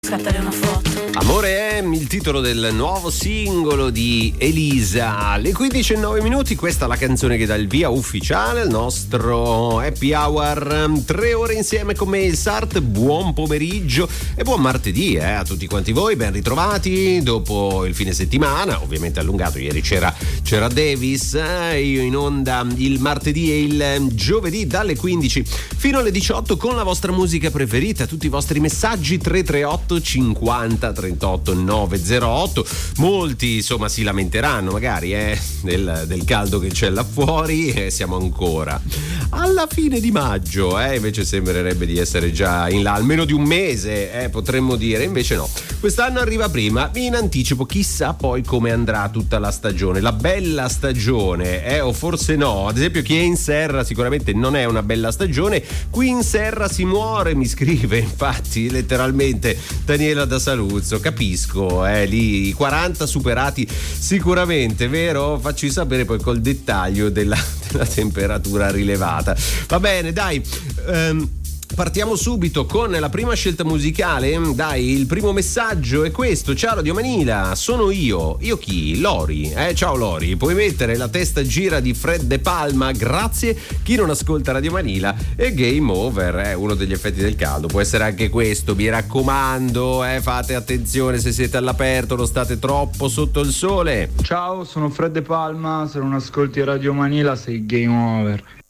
Scattare una foto. Amore è il titolo del nuovo singolo di Elisa. Alle 15:09, questa è la canzone che dà il via ufficiale al nostro happy hour. 3 ore insieme con me il Sart. Buon pomeriggio e buon martedì a tutti quanti voi, ben ritrovati dopo il fine settimana, ovviamente allungato. Ieri c'era Davis, io in onda il martedì e il giovedì dalle 15 fino alle 18 con la vostra musica preferita, tutti i vostri messaggi 338 50 38 908. Molti insomma si lamenteranno magari del caldo che c'è là fuori, siamo ancora alla fine di maggio, invece sembrerebbe di essere già in là almeno di un mese, potremmo dire, invece no, quest'anno arriva prima in anticipo. Chissà poi come andrà tutta la stagione, la bella stagione, o forse no. Ad esempio chi è in serra sicuramente non è una bella stagione, qui in serra si muore, mi scrive infatti letteralmente Daniela da Saluzzo. Capisco, lì i 40 superati sicuramente, vero? Facci sapere poi col dettaglio della temperatura rilevata. Va bene, dai. Partiamo subito con la prima scelta musicale. Dai, il primo messaggio è questo. Ciao Radio Manila, sono io chi? Lori. Ciao Lori, puoi mettere La testa gira di Fred De Palma, grazie. Chi non ascolta Radio Manila è game over, uno degli effetti del caldo può essere anche questo, mi raccomando, fate attenzione se siete all'aperto, non state troppo sotto il sole. Ciao, sono Fred De Palma, se non ascolti Radio Manila sei game over.